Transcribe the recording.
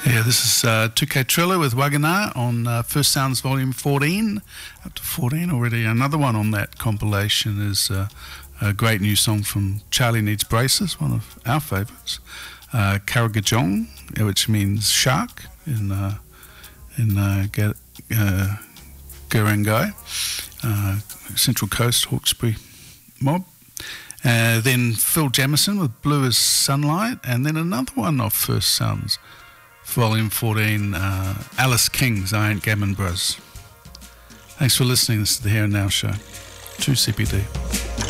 Yeah, this is 2K Triller with Wagana on First Sounds Volume 14, up to 14 already. Another one on that compilation is a great new song from Charlie Needs Braces, one of our favourites, Karagajong, which means shark in Guringai, Central Coast, Hawkesbury mob. Then Phil Jamieson with Blue as Sunlight, and then another one off First Sounds Volume 14, Alice King's I Ain't Gammon Bros. Thanks for listening. This is the Here and Now Show. 2CPD.